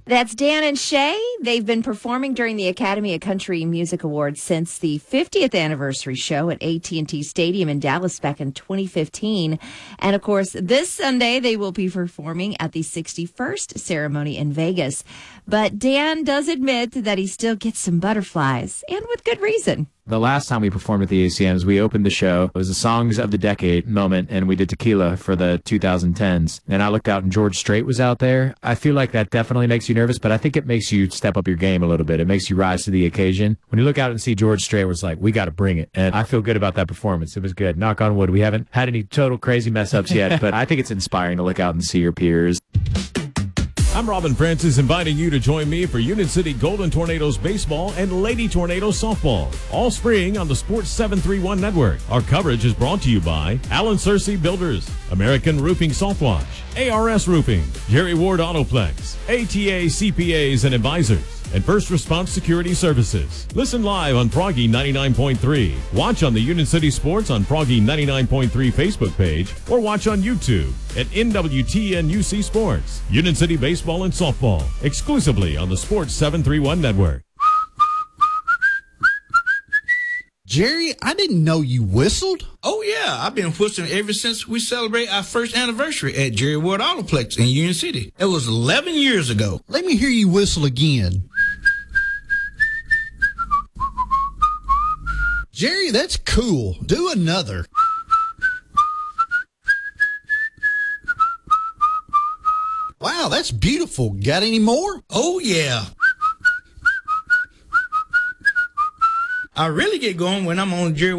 That's Dan and Shay. They've been performing during the Academy of Country Music Awards since the 50th anniversary show at AT&T Stadium in Dallas back in 2015. And, of course, this Sunday they will be performing at the 61st ceremony in Vegas. But Dan does admit that he still gets some butterflies, and with good reason. The last time we performed at the ACMs, we opened the show. It was the Songs of the Decade moment, and we did Tequila for the 2010s. And I looked out, and George Strait was out there. I feel like that definitely makes you nervous, but I think it makes you step up your game a little bit. It makes you rise to the occasion. When you look out and see George Strait, it's like, we got to bring it. And I feel good about that performance. It was good. Knock on wood. We haven't had any total crazy mess-ups yet, but I think it's inspiring to look out and see your peers. I'm Robin Francis, inviting you to join me for Union City Golden Tornadoes baseball and Lady Tornadoes softball all spring on the Sports 731 network. Our coverage is brought to you by Alan Searcy Builders, American Roofing Salt Wash, ARS Roofing, Jerry Ward Autoplex, ATA CPAs and Advisors, and First Response Security Services. Listen live on Froggy 99.3. Watch on the Union City Sports on Froggy 99.3 Facebook page, or watch on YouTube at NWTN UC Sports. Union City Baseball and Softball, exclusively on the Sports 731 network. Jerry, I didn't know you whistled. Oh, yeah. I've been whistling ever since we celebrate our first anniversary at Jerry Ward Autoplex in Union City. It was 11 years ago. Let me hear you whistle again. Jerry, that's cool. Do another. Wow, that's beautiful. Got any more? Oh, yeah. I really get going when I'm on Jerry